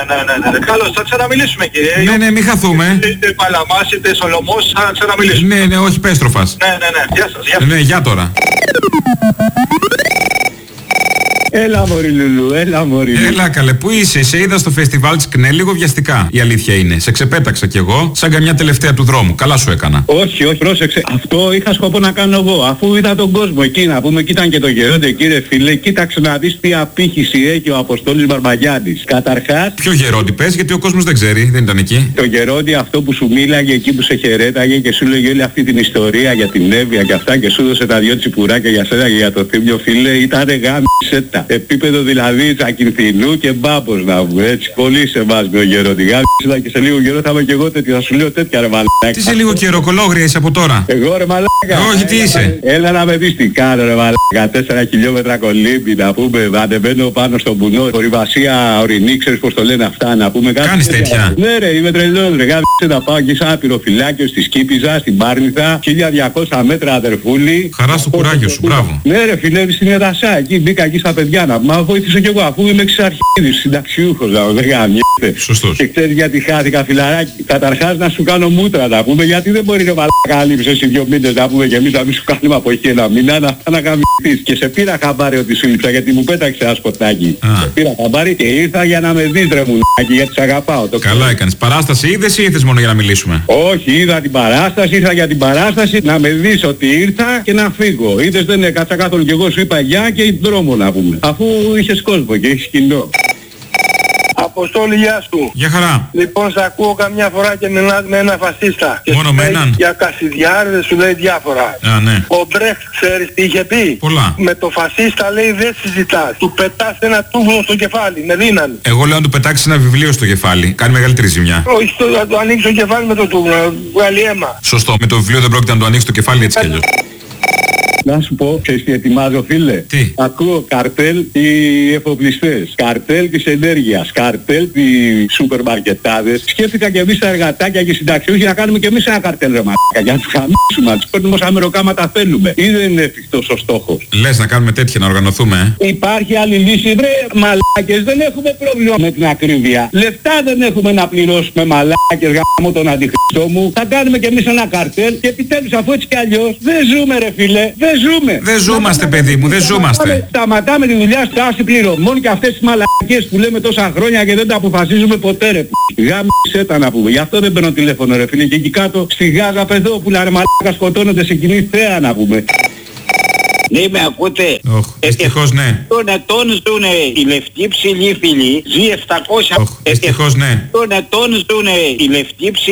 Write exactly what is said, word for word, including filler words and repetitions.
ναι, ναι, ναι. Καλώς, θα ξαναμιλήσουμε κύριε. Ναι, ναι, μην χαθούμε. Είτε Παλαμάς είτε Σολομός, θα ξαναμιλήσουμε. Ναι, ναι, όχι Πέστροφας. Ναι, ναι, ναι. Γεια σας, γεια σας. Ναι, γεια τώρα. Έλα μωρή Λουλού, έλα μωρή Λουλού. Έλα καλέ, πού είσαι, σε είδα στο φεστιβάλ της ΚΝΕ λίγο βιαστικά. Η αλήθεια είναι. Σε ξεπέταξα κι εγώ, σαν καμιά τελευταία του δρόμου. Καλά σου έκανα. Όχι, όχι, πρόσεξε. Αυτό είχα σκοπό να κάνω εγώ. Αφού είδα τον κόσμο εκεί να πούμε, κοίταν και το Γερόντι, κύριε φίλε, κοίταξε να δεις τι απήχηση έχει ο Αποστόλης Μπαρμπαγιάννης. Καταρχάς. Ποιο Γερόντι πες, γιατί ο κόσμος δεν ξέρει, δεν ήταν εκεί. Το Γερόντι αυτό που σου μίλαγε εκεί που σε χαιρέταγε και σου λέγε όλη αυτή την ιστορία για την Εύβοια και αυτά και σου έδωσε τα δυο τσιπουράκια για σένα και για το Θήμιο, φίλε, ήταν γάμισέτα. Επίπεδο δηλαδή Τσακινθινού και Μπάμπος να βγω, έτσι. Πολύ σε εμάς με ο Γερόντι. Γάμισέτα και σε λίγο καιρό θα είμαι και εγώ τέτοιο, θα σου λέω τέτοια ρε μαλάκα. Τι σε λίγο καιρό, κολόγρια είσαι από τώρα. Εγώ ρε μαλάκα. Όχι, τι είσαι. Έλα να με δεις τι κάνω ρε μαλάκα. Τέσσερα χιλιόμετρα κολύμπι να πούμε. Ανεβαίνω πάνω στο βουνό. Ορειβασία ορεινή, ξέρεις πως το λένε αυτά να πούμε. Κάνεις τέτοια. Ναι ρε, είμαι τρελός ρε. Γάμισε να πάω εκεί σαν ένα πυροφυλάκιο στη Σκύπιζα, στην Πάρνηθα. χίλια διακόσια μέτρα αδερφούλη. Χαρά στο κουράγιο σου, μπράβο. Ναι ρε φιλεύει στην Εδασά. Εκεί μπήκα εκεί στα παιδιά να μα βοήθησε κι εγώ αφού είμαι εξαρχίδης, συνταξιούχος να δεν γάμισε. Σωστός. Και ξέρεις γιατί χάθηκα φιλαράκι. Καταρχάς να σου κάνω μούτρα να πούμε γιατί δεν μπορεί να μαλάκα λείψεις εσύ δύο μήνες να πούμε και εμείς να μην σου κάνουμε από εκεί ένα μήνα να, να γαμηθείς. Και σε πήρα χαμπάρι ότι σου λείψα γιατί μου πέταξε ένα σποτάκι. Σε πήρα χαμπάρι και ήρθα για να με δεις ρε μουλάκι γιατί σ' αγαπάω. Το καλά έκανες. Παράσταση είδες ή ήρθες μόνο για να μιλήσουμε? Όχι, είδα την παράσταση, ήρθα για την παράσταση να με δεις ότι ήρθα και να φύγω. Είδες δεν έκατσα καθόλου και εγώ σου είπα γεια και δρόμο να πούμε. Αφού είχες κόσμο και έχεις κοινό. Αποστόλη, γεια σου. Γεια χαρά. Λοιπόν, σε ακούω καμιά φορά και μιλάς με ένα φασίστα. Μόνο και με έναν? Για Κασιδιάριδες σου λέει διάφορα. Α, ναι. Ο Μπρέχτ ξέρεις τι είχε πει? Πολλά. Με το φασίστα λέει δεν συζητάς. Του πετάς ένα τούβλο στο κεφάλι, με δύναμη. Εγώ λέω να του πετάξεις ένα βιβλίο στο κεφάλι. Κάνει μεγαλύτερη ζημιά. Όχι, το, να του ανοίξει το κεφάλι με το τούβλο, να βγάλει αίμα. Σωστό. Με το βιβλίο δεν πρόκειται να του ανοίξει το κεφάλι έτσι κι αλλιώς. Να σου πω, ξέρεις τι ετοιμάζω φίλε? Τι? Ακούω καρτέλ οι εφοπλιστές, καρτέλ της ενέργειας, καρτέλ οι σούπερ μαρκετάδες. Σκέφτηκα και εμείς τα εργατάκια και συνταξιούχοι να κάνουμε και εμείς ένα καρτέλ ρε μαλάκα για να τους χαμίσουμε, να τους παίρνουμε όσα μεροκάματα θέλουμε. Ή δεν είναι εφικτός ο στόχος? Λες να κάνουμε τέτοια, να οργανωθούμε, ε? Υπάρχει άλλη λύση? Βρε μαλάκες, δεν έχουμε πρόβλημα με την ακρίβεια. Λεφτά δεν έχουμε να πληρώσουμε μαλάκες, γάμω τον αντιχριστό μου. Θα κάνουμε και εμείς ένα καρτέλ και επιτέλους αφού έτσι κι αλλιώς δεν ζούμε ρε φίλε. Δεν ζούμε. Δεν ζούμαστε παιδί μου, δεν ζούμαστε. Σταματάμε τη δουλειά στάση πληρωμών και αυτές τις μαλακίες που λέμε τόσα χρόνια και δεν τα αποφασίζουμε ποτέ ρε π***. Γάμισε τα να πούμε. Γι' αυτό δεν παίρνω τηλέφωνο ρε φίλε. Και εκεί κάτω στη Γάζα παιδόπουλα ρε μαλάκα σκοτώνονται σε κοινή θέα να πούμε. Ναι, με ακούτε? Οχ, δυστυχώς ναι. Τον ετών ζουνε οι λευτοί ψηλοί φίλοι, ζει επτακόσια. Οχ, δυστυχώς ναι. Τον ετών ζουνε οι λευτοί ψηλοί.